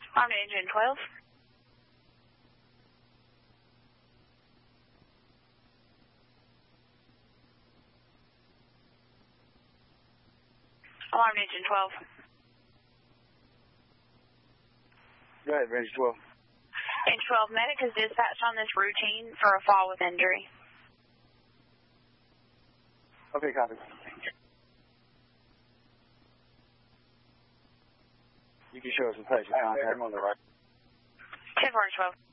Armed Engine 12. Alarm Engine 12. Go ahead, Range 12. Range 12, medic is dispatched on this routine for a fall with injury. Okay, copy. You can show us some patient contact on the right. 10 4 12.